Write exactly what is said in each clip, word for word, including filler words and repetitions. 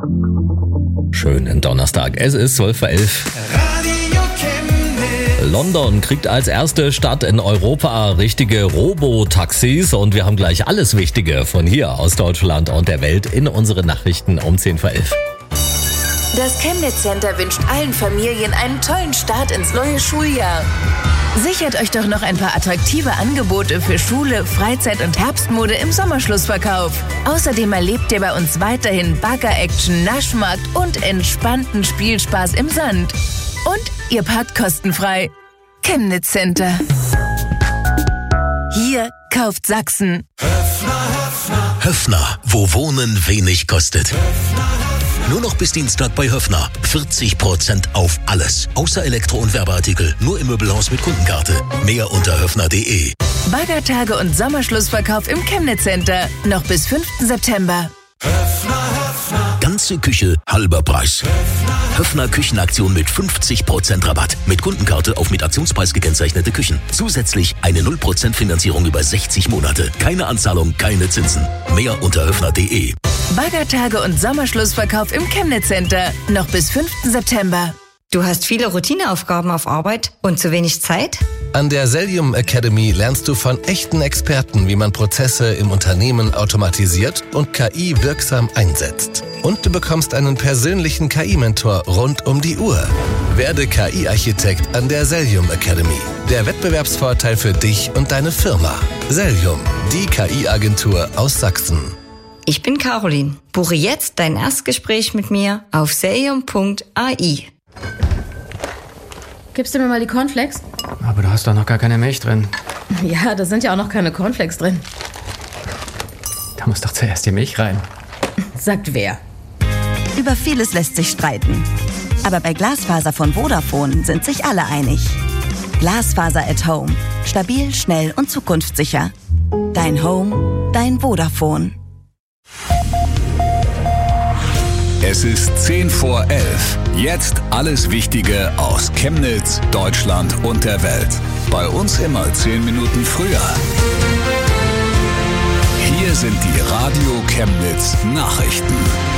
Schönen Donnerstag. Es ist zwölf Uhr elf. Radio Chemnitz. London kriegt als erste Stadt in Europa richtige Robotaxis und wir haben gleich alles Wichtige von hier aus Deutschland und der Welt in unseren Nachrichten um zehn vor elf. Das Chemnitz Center wünscht allen Familien einen tollen Start ins neue Schuljahr. Sichert euch doch noch ein paar attraktive Angebote für Schule, Freizeit und Herbstmode im Sommerschlussverkauf. Außerdem erlebt ihr bei uns weiterhin Bagger-Action, Naschmarkt und entspannten Spielspaß im Sand. Und ihr parkt kostenfrei. Chemnitz Center. Hier kauft Sachsen. Höffner, Höffner. Höffner, wo Wohnen wenig kostet. Höffner, Höffner. Nur noch bis Dienstag bei Höffner. vierzig Prozent auf alles. Außer Elektro- und Werbeartikel. Nur im Möbelhaus mit Kundenkarte. Mehr unter höffner punkt de. Baggertage und Sommerschlussverkauf im Chemnitz Center. Noch bis fünften September. Höffner, Höffner. Ganze Küche, halber Preis. Höffner, Höffner Küchenaktion mit fünfzig Prozent Rabatt. Mit Kundenkarte auf mit Aktionspreis gekennzeichnete Küchen. Zusätzlich eine null Prozent Finanzierung über sechzig Monate. Keine Anzahlung, keine Zinsen. Mehr unter höffner punkt de. Baggertage und Sommerschlussverkauf im Chemnitz Center. Noch bis fünften September. Du hast viele Routineaufgaben auf Arbeit und zu wenig Zeit? An der Sellium Academy lernst du von echten Experten, wie man Prozesse im Unternehmen automatisiert und K I wirksam einsetzt. Und du bekommst einen persönlichen K I-Mentor rund um die Uhr. Werde K I-Architekt an der Sellium Academy. Der Wettbewerbsvorteil für dich und deine Firma. Sellium, die K I-Agentur aus Sachsen. Ich bin Caroline. Buche jetzt dein Erstgespräch mit mir auf sellium punkt a i. Gibst du mir mal die Cornflakes? Aber du hast doch noch gar keine Milch drin. Ja, da sind ja auch noch keine Cornflakes drin. Da muss doch zuerst die Milch rein. Sagt wer? Über vieles lässt sich streiten. Aber bei Glasfaser von Vodafone sind sich alle einig. Glasfaser at Home. Stabil, schnell und zukunftssicher. Dein Home, dein Vodafone. Es ist zehn vor elf. Jetzt alles Wichtige aus Chemnitz, Deutschland und der Welt. Bei uns immer zehn Minuten früher. Hier sind die Radio Chemnitz Nachrichten.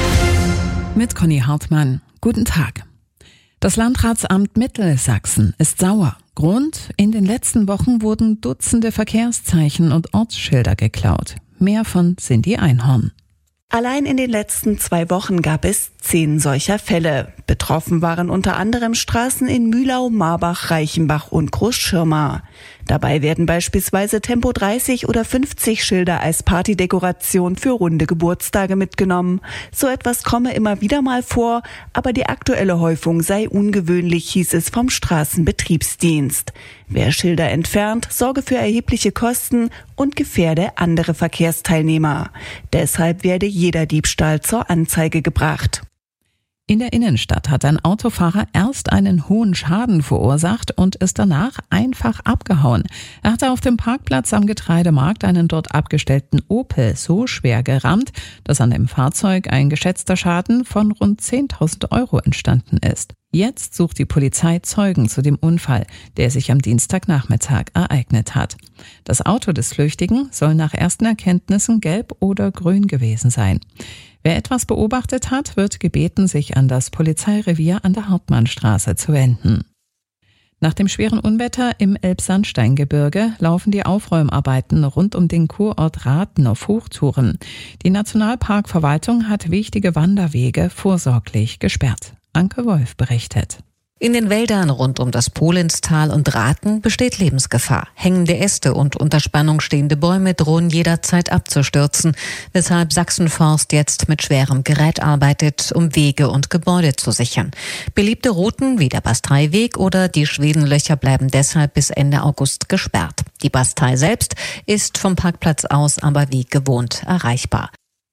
Mit Conny Hartmann. Guten Tag. Das Landratsamt Mittelsachsen ist sauer. Grund: In den letzten Wochen wurden Dutzende Verkehrszeichen und Ortsschilder geklaut. Mehr von Cindy Einhorn. Allein in den letzten zwei Wochen gab es zehn solcher Fälle. Betroffen waren unter anderem Straßen in Mühlau, Marbach, Reichenbach und Großschirma. Dabei werden beispielsweise Tempo dreißig oder fünfzig Schilder als Partydekoration für runde Geburtstage mitgenommen. So etwas komme immer wieder mal vor, aber die aktuelle Häufung sei ungewöhnlich, hieß es vom Straßenbetriebsdienst. Wer Schilder entfernt, sorge für erhebliche Kosten und gefährde andere Verkehrsteilnehmer. Deshalb werde jeder Diebstahl zur Anzeige gebracht. In der Innenstadt hat ein Autofahrer erst einen hohen Schaden verursacht und ist danach einfach abgehauen. Er hatte auf dem Parkplatz am Getreidemarkt einen dort abgestellten Opel so schwer gerammt, dass an dem Fahrzeug ein geschätzter Schaden von rund zehntausend Euro entstanden ist. Jetzt sucht die Polizei Zeugen zu dem Unfall, der sich am Dienstagnachmittag ereignet hat. Das Auto des Flüchtigen soll nach ersten Erkenntnissen gelb oder grün gewesen sein. Wer etwas beobachtet hat, wird gebeten, sich an das Polizeirevier an der Hartmannstraße zu wenden. Nach dem schweren Unwetter im Elbsandsteingebirge laufen die Aufräumarbeiten rund um den Kurort Rathen auf Hochtouren. Die Nationalparkverwaltung hat wichtige Wanderwege vorsorglich gesperrt. Anke Wolf berichtet. In den Wäldern rund um das Polenstal und Rathen besteht Lebensgefahr. Hängende Äste und unter Spannung stehende Bäume drohen jederzeit abzustürzen, weshalb Sachsenforst jetzt mit schwerem Gerät arbeitet, um Wege und Gebäude zu sichern. Beliebte Routen wie der Basteiweg oder die Schwedenlöcher bleiben deshalb bis Ende August gesperrt. Die Bastei selbst ist vom Parkplatz aus aber wie gewohnt erreichbar.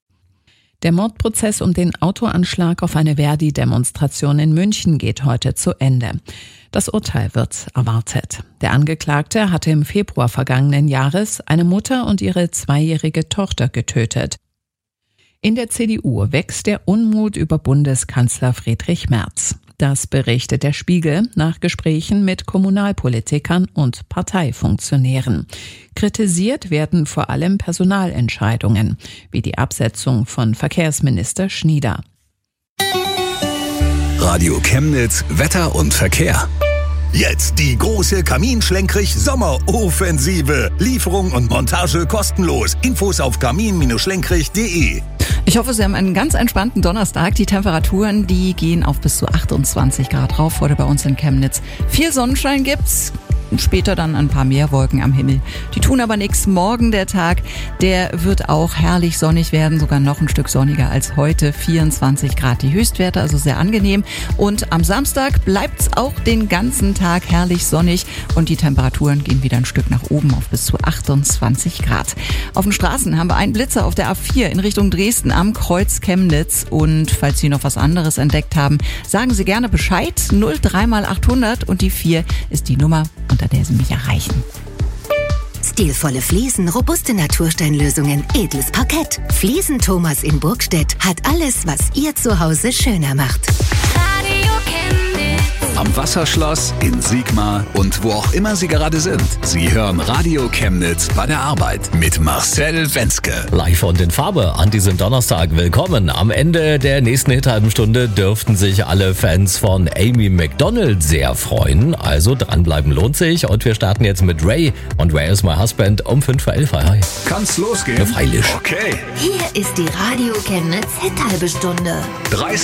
Der Mordprozess um den Autoanschlag auf eine Verdi-Demonstration in München geht heute zu Ende. Das Urteil wird erwartet. Der Angeklagte hatte im Februar vergangenen Jahres eine Mutter und ihre zweijährige Tochter getötet. In der C D U wächst der Unmut über Bundeskanzler Friedrich Merz. Das berichtet der Spiegel nach Gesprächen mit Kommunalpolitikern und Parteifunktionären. Kritisiert werden vor allem Personalentscheidungen, wie die Absetzung von Verkehrsminister Schnieder. Radio Chemnitz, Wetter und Verkehr. Jetzt die große Kamin-Schlenkrich-Sommeroffensive. Lieferung und Montage kostenlos. Infos auf kamin schlenkrich punkt de. Ich hoffe, Sie haben einen ganz entspannten Donnerstag. Die Temperaturen, die gehen auf bis zu achtundzwanzig Grad rauf. Heute bei uns in Chemnitz. Viel Sonnenschein gibt's. Später dann ein paar mehr Wolken am Himmel. Die tun aber nichts. Morgen der Tag, der wird auch herrlich sonnig werden, sogar noch ein Stück sonniger als heute. vierundzwanzig Grad die Höchstwerte, also sehr angenehm. Und am Samstag bleibt's auch den ganzen Tag herrlich sonnig und die Temperaturen gehen wieder ein Stück nach oben auf bis zu achtundzwanzig Grad. Auf den Straßen haben wir einen Blitzer auf der A vier in Richtung Dresden am Kreuz Chemnitz. Und falls Sie noch was anderes entdeckt haben, sagen Sie gerne Bescheid. null drei mal achthundert und die vier ist die Nummer, unter der Sie mich erreichen. Stilvolle Fliesen, robuste Natursteinlösungen, edles Parkett. Fliesen Thomas in Burgstedt hat alles, was Ihr Zuhause schöner macht. Radio Chemnitz. Am Wasserschloss, in Sigma und wo auch immer Sie gerade sind. Sie hören Radio Chemnitz bei der Arbeit mit Marcel Wenzke. Live und in Farbe an diesem Donnerstag. Willkommen. Am Ende der nächsten halben Stunde dürften sich alle Fans von Amy Macdonald sehr freuen. Also dranbleiben lohnt sich. Und wir starten jetzt mit Ray und Where is My Husband um fünf vor elf. Hi. Kann's losgehen? Ja, freilich. Okay. Hier ist die Radio Chemnitz Hit-Halbe Stunde. dreißig